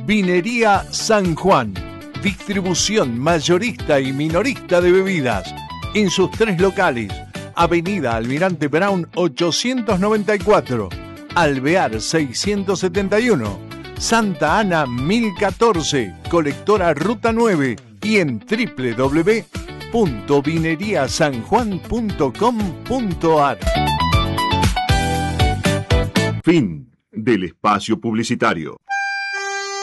Vinería San Juan. Distribución mayorista y minorista de bebidas. En sus 3 locales. Avenida Almirante Brown 894. Alvear 671. Santa Ana 1014. Colectora Ruta 9. Y en www.vineriasanjuan.com.ar. Fin del espacio publicitario.